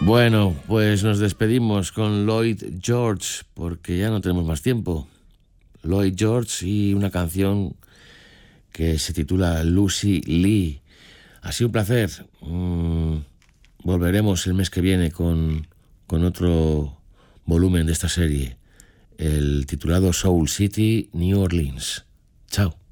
Bueno, pues nos despedimos con Lloyd George porque ya no tenemos más tiempo. Lloyd George y una canción que se titula Lucy Lee. Ha sido un placer. Volveremos el mes que viene con otro volumen de esta serie, el titulado Soul City, New Orleans. Chao.